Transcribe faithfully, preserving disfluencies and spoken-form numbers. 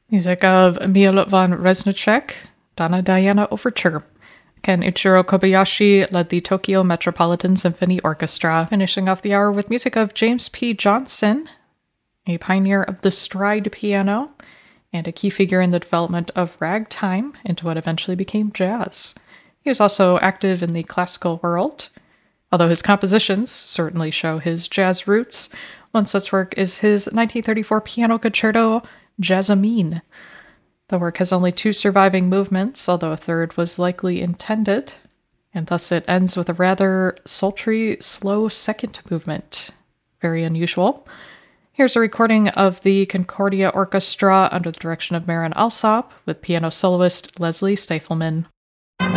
Music of Emil von Reznicek, Donna Diana Overture. Ken Ichiro Kobayashi led the Tokyo Metropolitan Symphony Orchestra, finishing off the hour with music of James P. Johnson, a pioneer of the stride piano, and a key figure in the development of ragtime into what eventually became jazz. He was also active in the classical world, although his compositions certainly show his jazz roots. One such work is his nineteen thirty-four piano concerto, Jazzamine. The work has only two surviving movements, although a third was likely intended, and thus it ends with a rather sultry, slow second movement. Very unusual. Here's a recording of the Concordia Orchestra under the direction of Marin Alsop with piano soloist Leslie Stifelman.